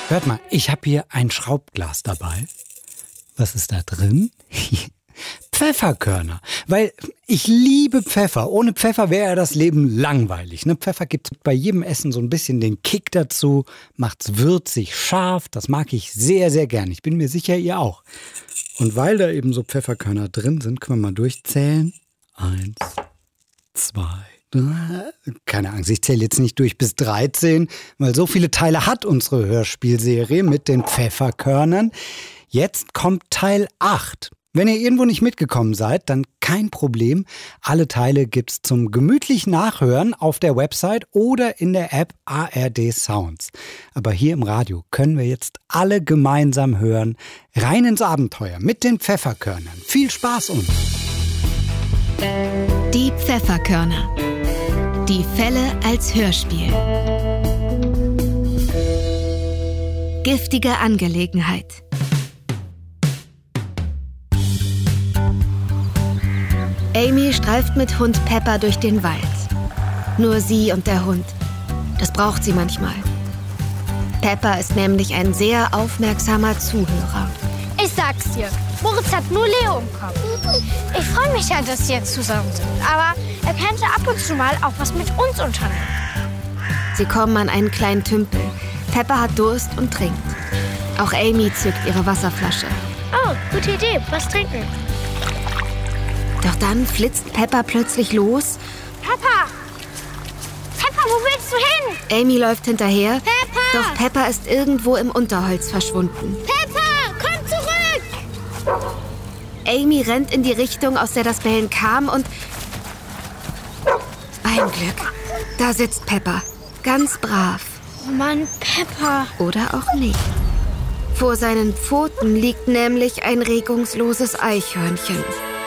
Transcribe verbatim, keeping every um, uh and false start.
Hört mal, ich habe hier ein Schraubglas dabei. Was ist da drin? Pfefferkörner. Weil ich liebe Pfeffer. Ohne Pfeffer wäre ja das Leben langweilig. Ne? Pfeffer gibt bei jedem Essen so ein bisschen den Kick dazu. Macht's würzig, scharf. Das mag ich sehr, sehr gern. Ich bin mir sicher, ihr auch. Und weil da eben so Pfefferkörner drin sind, können wir mal durchzählen. Eins, zwei, drei. Keine Angst, ich zähle jetzt nicht durch bis dreizehn, weil so viele Teile hat unsere Hörspielserie mit den Pfefferkörnern. Jetzt kommt Teil acht. Wenn ihr irgendwo nicht mitgekommen seid, dann kein Problem. Alle Teile gibt's zum gemütlich Nachhören auf der Website oder in der App A R D Sounds. Aber hier im Radio können wir jetzt alle gemeinsam hören. Rein ins Abenteuer mit den Pfefferkörnern. Viel Spaß uns! Die Pfefferkörner. Die Fälle als Hörspiel. Giftige Angelegenheit. Amy streift mit Hund Pepper durch den Wald. Nur sie und der Hund. Das braucht sie manchmal. Pepper ist nämlich ein sehr aufmerksamer Zuhörer. Ich sag's dir, Moritz hat nur Leo im Kopf. Ich freue mich ja, dass sie jetzt zusammen sind. Aber er könnte ab und zu mal auch was mit uns unternehmen. Sie kommen an einen kleinen Tümpel. Pepper hat Durst und trinkt. Auch Amy zückt ihre Wasserflasche. Oh, gute Idee. Was trinken? Doch dann flitzt Pepper plötzlich los. Pepper! Pepper, wo willst du hin? Amy läuft hinterher. Pepper! Doch Pepper ist irgendwo im Unterholz verschwunden. Pepper, komm zurück! Amy rennt in die Richtung, aus der das Bellen kam und... Ein Glück. Da sitzt Pepper. Ganz brav. Oh Mann, Pepper. Oder auch nicht. Vor seinen Pfoten liegt nämlich ein regungsloses Eichhörnchen.